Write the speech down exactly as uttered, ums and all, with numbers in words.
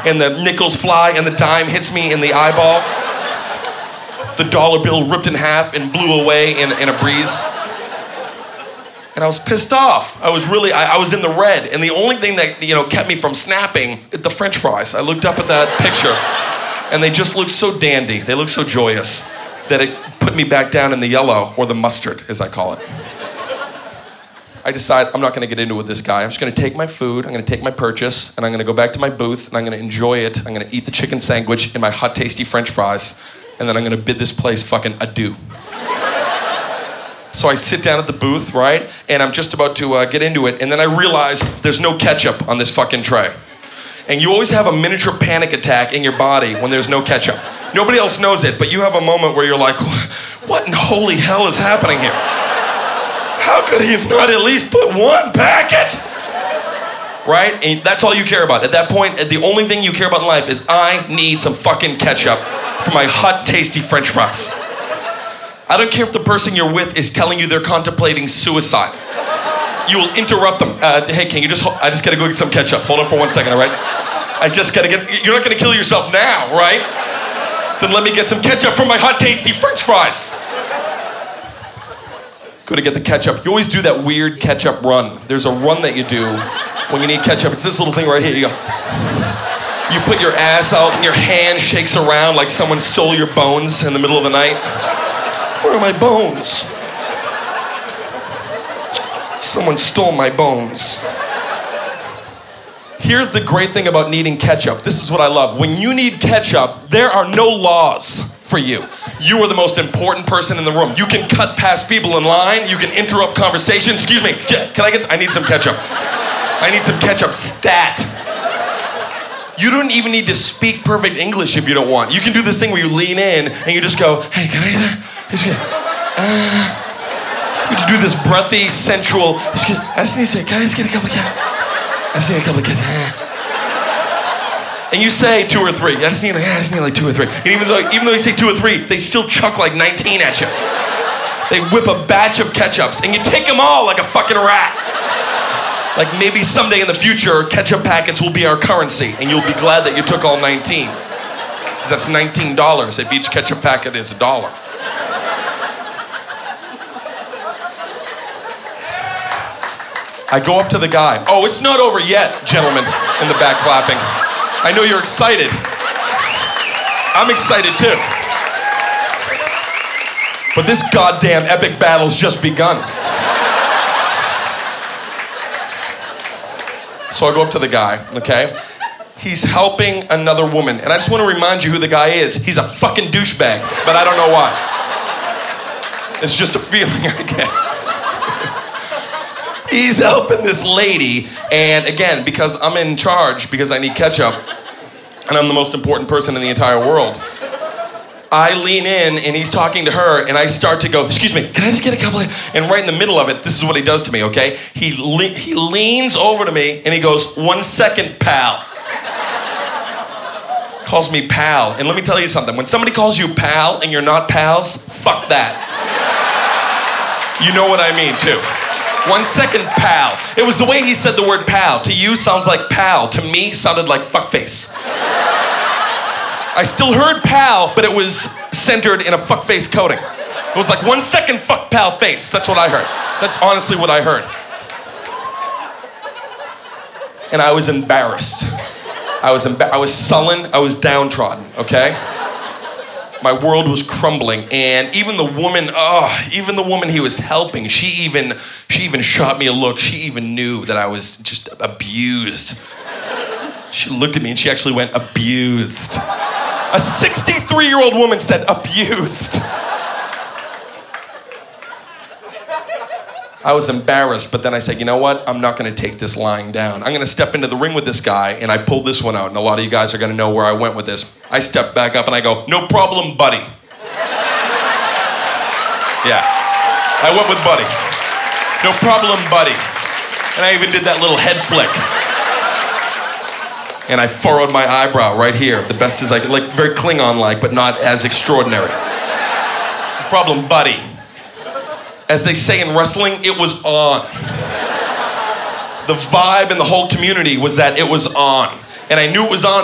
and the nickels fly, and the dime hits me in the eyeball. The dollar bill ripped in half and blew away in, in a breeze. And I was pissed off. I was really, I, I was in the red. And the only thing that, you know, kept me from snapping, the French fries. I looked up at that picture, and they just looked so dandy. They looked so joyous that it put me back down in the yellow, or the mustard, as I call it. I decide I'm not gonna get into it with this guy. I'm just gonna take my food, I'm gonna take my purchase, and I'm gonna go back to my booth, and I'm gonna enjoy it. I'm gonna eat the chicken sandwich and my hot, tasty French fries, and then I'm gonna bid this place fucking adieu. So I sit down at the booth, right? And I'm just about to uh, get into it, and then I realize there's no ketchup on this fucking tray. And you always have a miniature panic attack in your body when there's no ketchup. Nobody else knows it, but you have a moment where you're like, what in holy hell is happening here? How could he have not at least put one packet? Right? And that's all you care about. At that point, the only thing you care about in life is I need some fucking ketchup for my hot, tasty French fries. I don't care if the person you're with is telling you they're contemplating suicide. You will interrupt them. Uh, hey, can you just, ho- I just gotta go get some ketchup. Hold on for one second, all right? I just gotta get, you're not gonna kill yourself now, right? Then let me get some ketchup for my hot, tasty French fries. Go to get the ketchup. You always do that weird ketchup run. There's a run that you do when you need ketchup. It's this little thing right here. You go. You put your ass out and your hand shakes around like someone stole your bones in the middle of the night. Where are my bones? Someone stole my bones. Here's the great thing about needing ketchup. This is what I love. When you need ketchup, there are no laws for you. You are the most important person in the room. You can cut past people in line. You can interrupt conversation. Excuse me, can I get, I need some ketchup. I need some ketchup stat. You don't even need to speak perfect English if you don't want. You can do this thing where you lean in and you just go, hey, can I, uh, you just do this breathy, sensual, I just need to say, can I just get a couple of ketchup? I just need a couple of ketchup. And you say two or three. I just need, I just need like two or three. And even though, even though you say two or three, they still chuck like nineteen at you. They whip a batch of ketchups and you take them all like a fucking rat. Like maybe someday in the future, ketchup packets will be our currency and you'll be glad that you took all nineteen. Because that's nineteen dollars if each ketchup packet is a dollar. I go up to the guy. Oh, it's not over yet, gentlemen in the back clapping. I know you're excited. I'm excited too. But this goddamn epic battle's just begun. So I go up to the guy, okay? He's helping another woman. And I just want to remind you who the guy is. He's a fucking douchebag, but I don't know why. It's just a feeling I get. He's helping this lady, and again, because I'm in charge, because I need ketchup, and I'm the most important person in the entire world, I lean in, and he's talking to her, and I start to go, excuse me, can I just get a couple of, and right in the middle of it, this is what he does to me, okay? He, le- he leans over to me, and he goes, one second, pal. Calls me pal, and let me tell you something, when somebody calls you pal, and you're not pals, fuck that. You know what I mean, too. One second, pal. It was the way he said the word pal. To you, sounds like pal. To me, sounded like fuckface. I still heard pal, but it was centered in a fuckface coating. It was like one second, fuck pal face. That's what I heard. That's honestly what I heard. And I was embarrassed. I was emba- I was sullen. I was downtrodden, okay? My world was crumbling, and even the woman, oh, even the woman he was helping, she even, she even shot me a look. She even knew that I was just abused. She looked at me and she actually went, abused. A sixty-three-year-old woman said, abused. I was embarrassed, but then I said, you know what? I'm not gonna take this lying down. I'm gonna step into the ring with this guy, and I pulled this one out, and a lot of you guys are gonna know where I went with this. I stepped back up and I go, no problem, buddy. Yeah, I went with buddy. No problem, buddy. And I even did that little head flick. And I furrowed my eyebrow right here, the best as I could, like very Klingon-like, but not as extraordinary. No problem, buddy. As they say in wrestling, it was on. The vibe in the whole community was that it was on. And I knew it was on